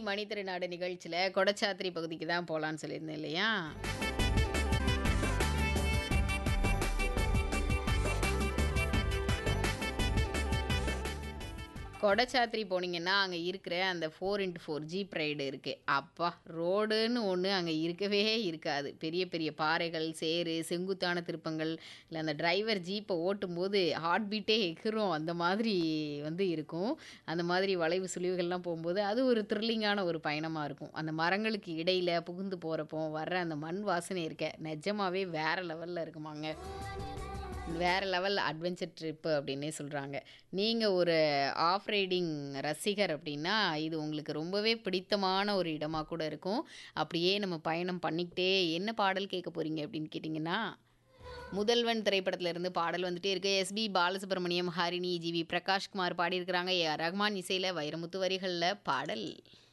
மணித்திருநாடு நிகழ்ச்சியில கொடச்சாத்திரி பகுதிக்கு தான் போலான்னு சொல்லியிருந்தேன் இல்லையா? கொடச்சாத்திரி போனீங்கன்னா, அங்க இருக்கிற அந்த 4x4 ஜீப் ரைடு இருக்கு. அப்பா! ரோடுன்னு ஒண்ணு அங்க இருக்கவே இருக்காது. பெரிய பெரிய பாறைகள், சேறு, செங்குத்தான திருப்பங்கள், இல்ல அந்த டிரைவர் ஜீப்ப ஓட்டும்போது ஹார்ட் பீட்டே எகிரும். அந்த மாதிரி இருக்கும். அந்த மாதிரி வளைவு சுழிவுகள்லாம் போம்போது, அது ஒரு த்ரில்லிங்கான ஒரு பயணமா இருக்கும். அந்த மரங்களுக்கு இடையில புகுந்து போறப்போ வர்ற அந்த மண் வாசனை இருக்கே, நிஜமாவே வேற லெவல்ல இருக்குமாங்க. வேற லெவல் அட்வென்ச்சர் ட்ரிப்பு அப்படின்னே சொல்றாங்க. நீங்க ஒரு ஆஃப் ரைடிங் ரசிகர் அப்படின்னா, இது உங்களுக்கு ரொம்பவே பிடித்தமான ஒரு இடமா கூட இருக்கும். அப்படியே நம்ம பயணம் பண்ணிக்கிட்டே என்ன பாடல் கேட்க போறீங்க அப்படின்னு கேட்டிங்கன்னா, முதல்வன் திரைப்படத்துல இருந்து பாடல் வந்துட்டே இருக்கு. SP Balasubramaniam, Harini, GV Prakash Kumar பாடியிருக்கிறாங்க. A R Rahman இசையில வைரமுத்து வரிகள்ல பாடல்.